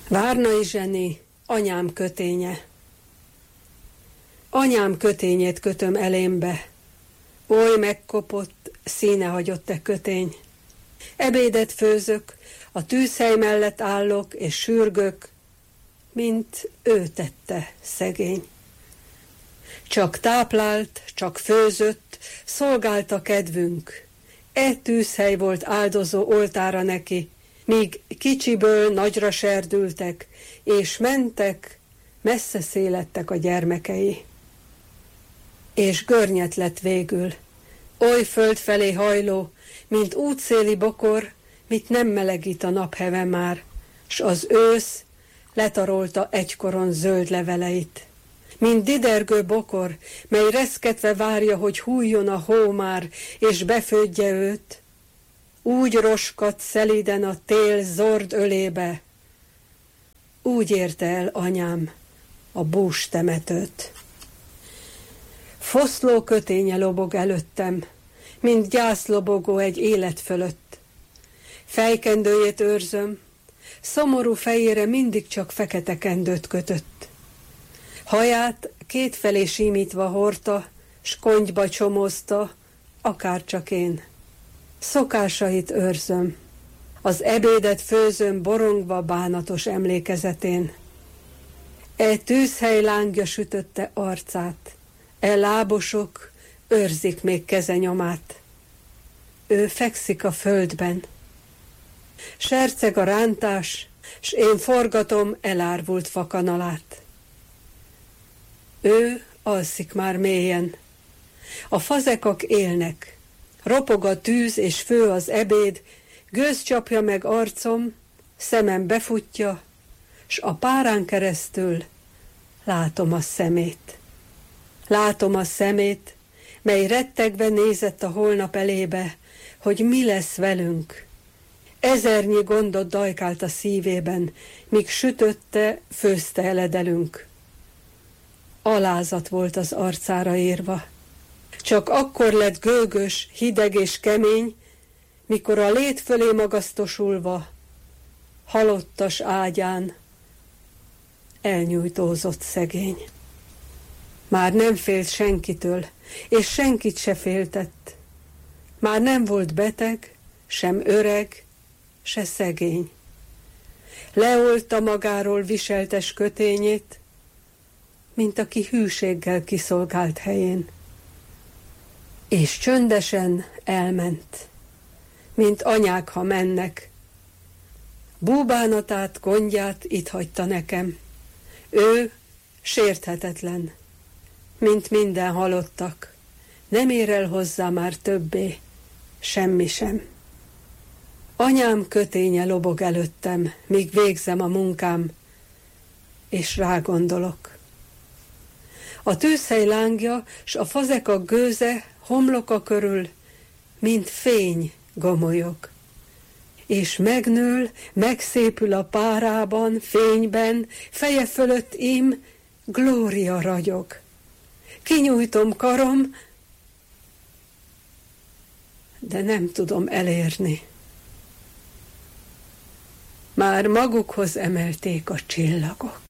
Várnai Zseni, anyám köténye. Anyám kötényét kötöm elémbe, oly megkopott, színe hagyott kötény. Ebédet főzök, a tűzhely mellett állok és sürgök, mint ő tette, szegény. Csak táplált, csak főzött, szolgálta kedvünk. Tűzhely volt áldozó oltára neki, míg kicsiből nagyra serdültek, és mentek, messze szélettek a gyermekei. És görnyet lett végül, oly föld felé hajló, mint útszéli bokor, mit nem melegít a napheve már, s az ősz letarolta egykoron zöld leveleit. Mint didergő bokor, mely reszketve várja, hogy hújjon a hó már, és befődje őt, úgy roskadt szeliden a tél zord ölébe, úgy érte el anyám a bús temetőt. Foszló köténye lobog előttem, mint gyászlobogó egy élet fölött. Fejkendőjét őrzöm, szomorú fejére mindig csak fekete kendőt kötött. Haját kétfelé símítva hordta, s kontyba csomózta, akárcsak én. Szokásait őrzöm, az ebédet főzöm borongva bánatos emlékezetén. Tűzhely lángja sütötte arcát, lábosok őrzik még kezenyomát. Ő fekszik a földben. Serceg a rántás, s én forgatom elárvult fakanalát. Ő alszik már mélyen. A fazekak élnek. Ropog a tűz és fő az ebéd, gőz csapja meg arcom, szemem befutja, s a párán keresztül látom a szemét. Látom a szemét, mely rettegve nézett a holnap elébe, hogy mi lesz velünk. Ezernyi gondot dajkált a szívében, míg sütötte, főzte eledelünk. Alázat volt az arcára írva. Csak akkor lett gőgös, hideg és kemény, mikor a lét fölé magasztosulva, halottas ágyán elnyújtózott szegény. Már nem félt senkitől, és senkit se féltett. Már nem volt beteg, sem öreg, se szegény. Leolta magáról viseltes kötényét, mint aki hűséggel kiszolgált helyén. És csöndesen elment, mint anyák, ha mennek. Búbánatát, gondját itt hagyta nekem. Ő sérthetetlen, mint minden halottak. Nem ér el hozzá már többé, semmi sem. Anyám köténye lobog előttem, míg végzem a munkám, és rágondolok. A tűzhely lángja, s a fazekak gőze homloka körül, mint fény gomolyog. És megnől, megszépül a párában, fényben, feje fölött ím glória ragyog. Kinyújtom karom, de nem tudom elérni. Már magukhoz emelték a csillagok.